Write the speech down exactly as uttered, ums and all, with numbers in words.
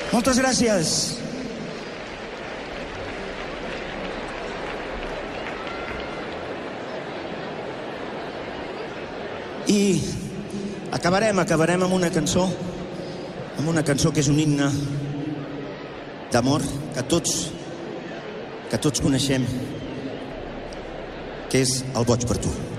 Moltes gràcies. I acabarem, acabarem amb una cançó, amb una cançó que és un himne d'amor que tots, que tots coneixem, que és El boig per tu.